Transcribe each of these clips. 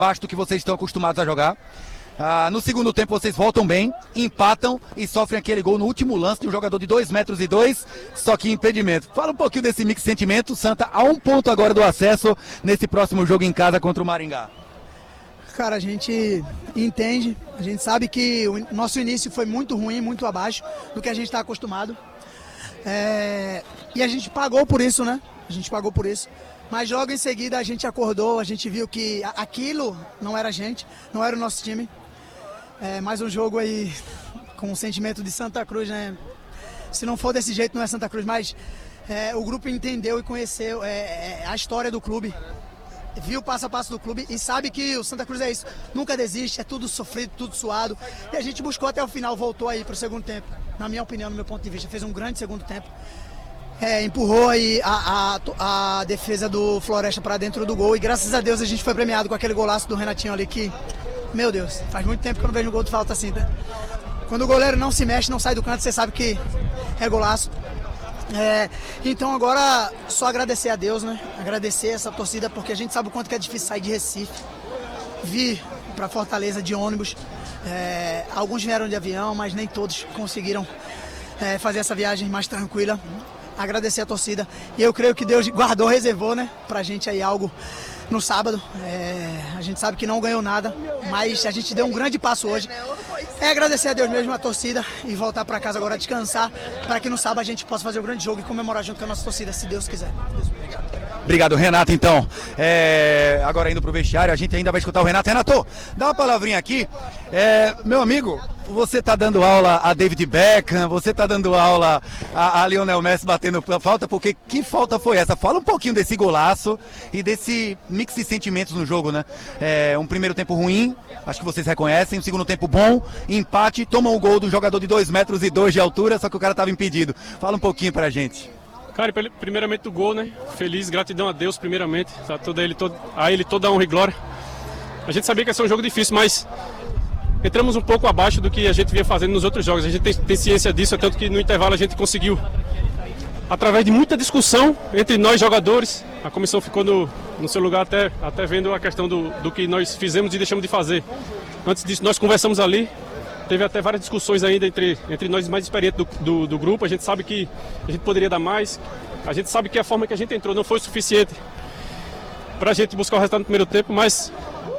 abaixo do que vocês estão acostumados a jogar. No segundo tempo vocês voltam bem, empatam e sofrem aquele gol no último lance de um jogador de 2,2 metros, só que impedimento. Fala um pouquinho desse mix de sentimento. Santa a 1 ponto agora do acesso nesse próximo jogo em casa contra o Maringá. Cara, a gente entende, a gente sabe que o nosso início foi muito ruim, muito abaixo do que a gente está acostumado. E a gente pagou por isso, né? A gente pagou por isso. Mas logo em seguida a gente acordou, a gente viu que aquilo não era a gente, não era o nosso time. Mais um jogo aí com o sentimento de Santa Cruz, né? Se não for desse jeito não é Santa Cruz, mas o grupo entendeu e conheceu a história do clube, viu o passo a passo do clube e sabe que o Santa Cruz é isso, nunca desiste, é tudo sofrido, tudo suado. E a gente buscou até o final, voltou aí para o segundo tempo, na minha opinião, no meu ponto de vista, fez um grande segundo tempo. Empurrou aí a defesa do Floresta para dentro do gol e graças a Deus a gente foi premiado com aquele golaço do Renatinho ali que, meu Deus, faz muito tempo que eu não vejo um gol de falta assim, tá? Quando o goleiro não se mexe, não sai do canto, você sabe que é golaço. Então agora só agradecer a Deus, né? Agradecer essa torcida porque a gente sabe o quanto que é difícil sair de Recife, vir para Fortaleza de ônibus. Alguns vieram de avião, mas nem todos conseguiram fazer essa viagem mais tranquila. Agradecer a torcida e eu creio que Deus guardou, reservou, né, pra gente aí algo no sábado. A gente sabe que não ganhou nada, mas a gente deu um grande passo hoje. Agradecer a Deus mesmo, a torcida e voltar pra casa agora descansar, para que no sábado a gente possa fazer um grande jogo e comemorar junto com a nossa torcida, se Deus quiser. Obrigado, Renato, então. Agora indo pro vestiário, a gente ainda vai escutar o Renato. Renato, dá uma palavrinha aqui. Meu amigo, você tá dando aula a David Beckham, você tá dando aula a Lionel Messi batendo falta, porque que falta foi essa? Fala um pouquinho desse golaço e desse mix de sentimentos no jogo, né? Um primeiro tempo ruim, acho que vocês reconhecem, um segundo tempo bom, empate, tomam o gol do jogador de 2,2 metros de altura, só que o cara tava impedido. Fala um pouquinho pra gente. Cara, primeiramente o gol, né? Feliz, gratidão a Deus primeiramente, tá? A ele toda a honra e glória. A gente sabia que ia ser um jogo difícil, mas entramos um pouco abaixo do que a gente vinha fazendo nos outros jogos. A gente tem ciência disso, tanto que no intervalo a gente conseguiu, através de muita discussão entre nós jogadores, a comissão ficou no seu lugar até vendo a questão do que nós fizemos e deixamos de fazer. Antes disso nós conversamos ali, teve até várias discussões ainda entre nós mais experientes do grupo. A gente sabe que a gente poderia dar mais, a gente sabe que a forma que a gente entrou não foi suficiente para a gente buscar o resultado no primeiro tempo, mas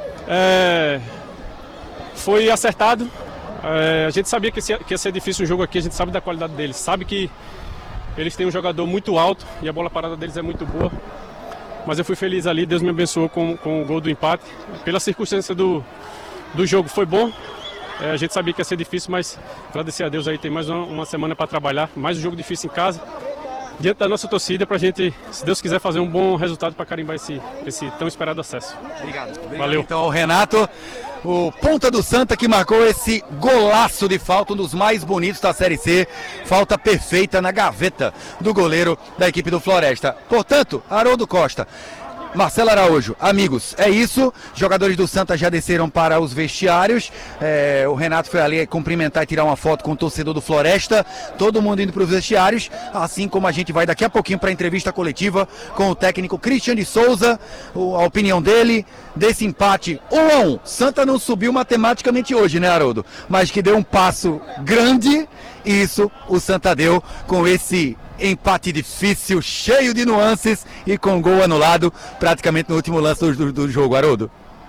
foi acertado. A gente sabia que ia ser difícil o jogo aqui, a gente sabe da qualidade deles, sabe que eles têm um jogador muito alto e a bola parada deles é muito boa. Mas eu fui feliz ali, Deus me abençoou com o gol do empate. Pela circunstância do jogo foi bom. A gente sabia que ia ser difícil, mas agradecer a Deus aí, tem mais uma semana para trabalhar, mais um jogo difícil em casa, diante da nossa torcida, para a gente, se Deus quiser, fazer um bom resultado para carimbar esse tão esperado acesso. Obrigado. Valeu. Então, o Renato, o ponta do Santa que marcou esse golaço de falta, um dos mais bonitos da Série C, falta perfeita na gaveta do goleiro da equipe do Floresta. Portanto, Haroldo Costa, Marcelo Araújo, amigos, é isso. Jogadores do Santa já desceram para os vestiários. O Renato foi ali cumprimentar e tirar uma foto com o torcedor do Floresta. Todo mundo indo para os vestiários, assim como a gente vai daqui a pouquinho para a entrevista coletiva com o técnico Christian de Souza. A opinião dele desse empate 1-1. Santa não subiu matematicamente hoje, né, Haroldo? Mas que deu um passo grande. Isso o Santa deu com esse empate difícil, cheio de nuances e com gol anulado praticamente no último lance do jogo, Haroldo.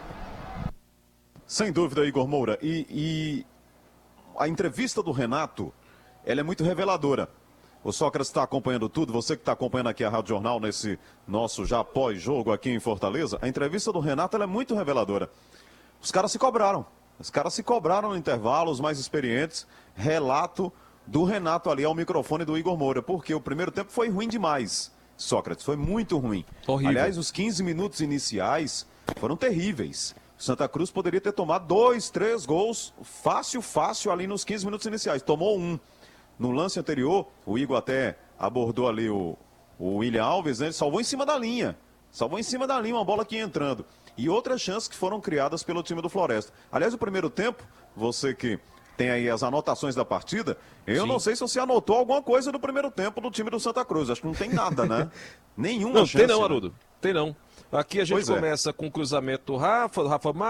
Sem dúvida, Igor Moura. E a entrevista do Renato, ela é muito reveladora. O Sócrates está acompanhando tudo, você que está acompanhando aqui a Rádio Jornal nesse nosso já pós-jogo aqui em Fortaleza, a entrevista do Renato ela é muito reveladora. Os caras se cobraram no intervalo, os mais experientes, relato do Renato ali ao microfone do Igor Moura, porque o primeiro tempo foi ruim demais, Sócrates, foi muito ruim. Horrível. Aliás, os 15 minutos iniciais foram terríveis. O Santa Cruz poderia ter tomado 2, 3 gols, fácil ali nos 15 minutos iniciais, tomou um. No lance anterior, o Igor até abordou ali o William Alves, né? Ele salvou em cima da linha, uma bola que ia entrando. E outras chances que foram criadas pelo time do Floresta. Aliás, o primeiro tempo, você que tem aí as anotações da partida, eu não sei se você anotou alguma coisa do primeiro tempo do time do Santa Cruz. Acho que não tem nada, né? Nenhuma chance. Não, tem não, Haroldo. Tem não. Aqui a gente Pois é. começa com o cruzamento do Rafa